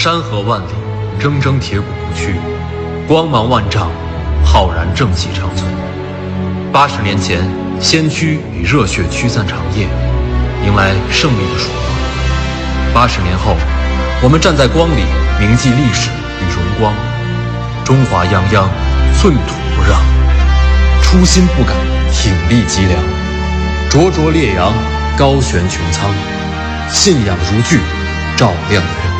山河万里，铮铮铁骨不屈，光芒万丈，浩然正气长存。80年前，先驱以热血驱散长夜，迎来胜利的曙光。80年后，我们站在光里，铭记历史与荣光。中华泱泱，寸土不让，初心不改，挺立脊梁，灼灼烈阳，高悬穹苍，信仰如炬，照亮人